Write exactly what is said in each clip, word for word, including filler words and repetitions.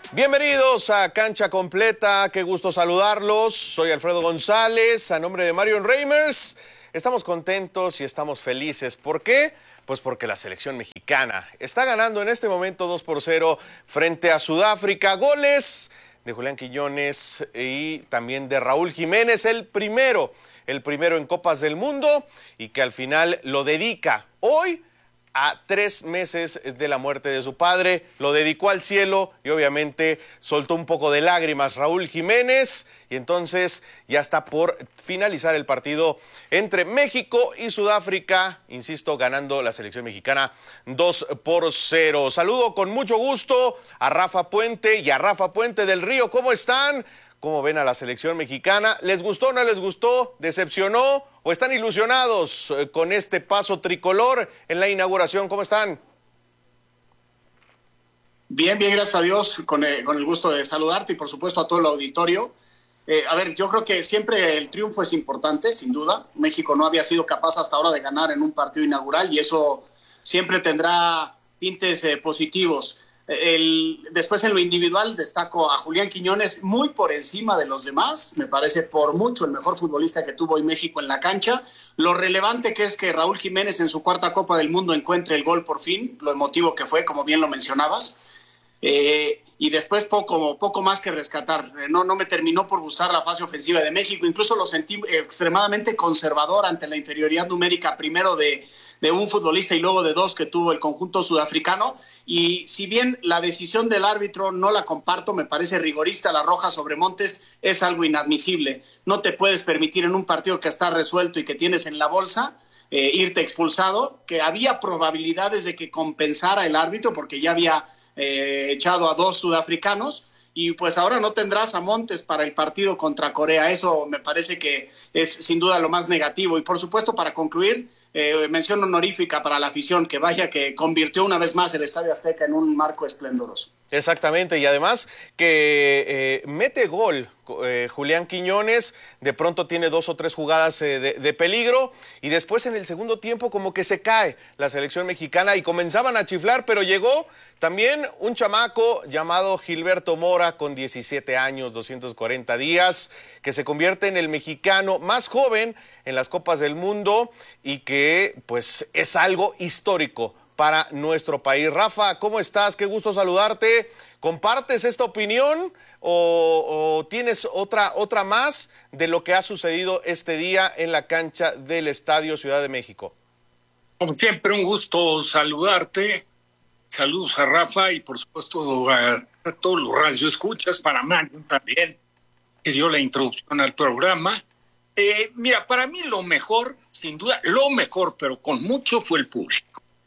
Bienvenidos a Cancha Completa, qué gusto saludarlos. Soy Alfredo González, a nombre de Marion Reimers. Estamos contentos y estamos felices. ¿Por qué? Pues porque la selección mexicana está ganando en este momento dos por cero frente a Sudáfrica. Goles de Julián Quiñones y también de Raúl Jiménez, el primero, el primero en Copas del Mundo, y que al final lo dedica hoy a tres meses de la muerte de su padre, lo dedicó al cielo y obviamente soltó un poco de lágrimas Raúl Jiménez, y entonces ya está por finalizar el partido entre México y Sudáfrica, insisto, ganando la selección mexicana dos por cero. Saludo con mucho gusto a Rafa Puente y a Rafa Puente del Río. ¿Cómo están? ¿Cómo ven a la selección mexicana? ¿Les gustó o no les gustó? ¿Decepcionó o están ilusionados con este paso tricolor en la inauguración? ¿Cómo están? Bien, bien, gracias a Dios, con el, con el gusto de saludarte y por supuesto a todo el auditorio. Eh, a ver, yo creo que siempre el triunfo es importante, sin duda. México no había sido capaz hasta ahora de ganar en un partido inaugural y eso siempre tendrá tintes eh, positivos. El, después en lo individual destaco a Julián Quiñones muy por encima de los demás, me parece por mucho el mejor futbolista que tuvo hoy México en la cancha. Lo relevante que es que Raúl Jiménez en su cuarta Copa del Mundo encuentre el gol por fin, lo emotivo que fue, como bien lo mencionabas. Eh, y después poco, poco más que rescatar. No, no me terminó por gustar la fase ofensiva de México, incluso lo sentí extremadamente conservador ante la inferioridad numérica, primero de, de un futbolista y luego de dos que tuvo el conjunto sudafricano. Y si bien la decisión del árbitro no la comparto, me parece rigorista, la roja sobre Montes es algo inadmisible. No te puedes permitir en un partido que está resuelto y que tienes en la bolsa eh, irte expulsado, que había probabilidades de que compensara el árbitro porque ya había Eh, echado a dos sudafricanos, y pues ahora no tendrás a Montes para el partido contra Corea. Eso me parece que es sin duda lo más negativo. Y por supuesto, para concluir, eh, mención honorífica para la afición, que vaya que convirtió una vez más el Estadio Azteca en un marco esplendoroso. Exactamente, y además que eh, mete gol eh, Julián Quiñones, de pronto tiene dos o tres jugadas eh, de, de peligro, y después en el segundo tiempo como que se cae la selección mexicana y comenzaban a chiflar, pero llegó también un chamaco llamado Gilberto Mora con diecisiete años, doscientos cuarenta días, que se convierte en el mexicano más joven en las Copas del Mundo y que pues es algo histórico para nuestro país. Rafa, ¿cómo estás? Qué gusto saludarte. ¿Compartes esta opinión o, o tienes otra, otra más de lo que ha sucedido este día en la cancha del Estadio Ciudad de México? Como siempre, un gusto saludarte. Saludos a Rafa y por supuesto a, a todos los radioescuchas, para Mario también, que dio la introducción al programa. Eh, mira, para mí lo mejor, sin duda, lo mejor, pero con mucho, fue el público.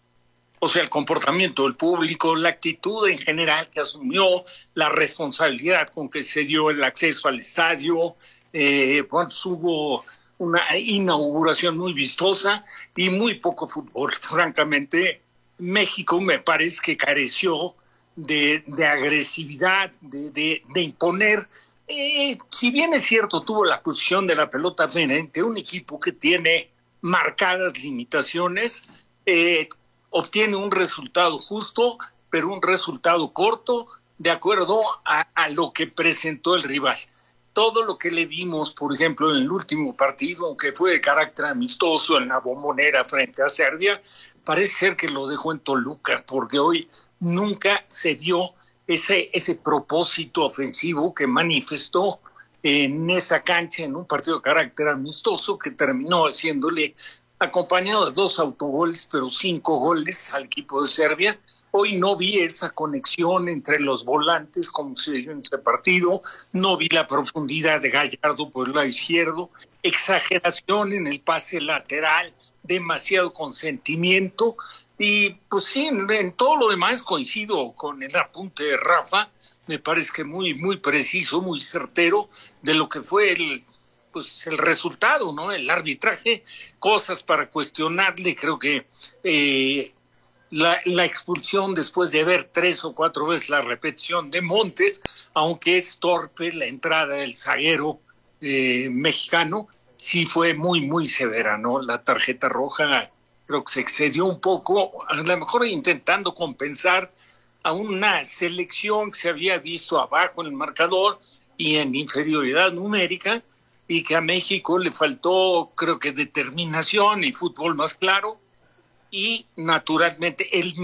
O sea, el comportamiento del público, la actitud en general que asumió, la responsabilidad con que se dio el acceso al estadio. Eh, bueno, hubo una inauguración muy vistosa y muy poco fútbol. Francamente, México me parece que careció de, de agresividad, de, de, de imponer. Eh, si bien es cierto, tuvo la posición de la pelota frente, un equipo que tiene marcadas limitaciones, eh, obtiene un resultado justo, pero un resultado corto, de acuerdo a, a lo que presentó el rival. Todo lo que le vimos, por ejemplo, en el último partido, aunque fue de carácter amistoso en la Bombonera frente a Serbia, parece ser que lo dejó en Toluca, porque hoy nunca se vio ese, ese propósito ofensivo que manifestó en esa cancha en un partido de carácter amistoso que terminó haciéndole, acompañado de dos autogoles, pero cinco goles al equipo de Serbia. Hoy no vi esa conexión entre los volantes como se dio en ese partido, no vi la profundidad de Gallardo por el lado izquierdo, exageración en el pase lateral, demasiado consentimiento, y pues sí, en, en todo lo demás coincido con el apunte de Rafa, me parece que muy, muy preciso, muy certero de lo que fue el pues el resultado, ¿no? El arbitraje, cosas para cuestionarle. Creo que eh, la, la expulsión después de ver tres o cuatro veces la repetición de Montes, aunque es torpe la entrada del zaguero eh, mexicano, sí fue muy, muy severa, ¿no? La tarjeta roja creo que se excedió un poco, a lo mejor intentando compensar a una selección que se había visto abajo en el marcador y en inferioridad numérica, y que a México le faltó, creo que, determinación y fútbol más claro, y naturalmente el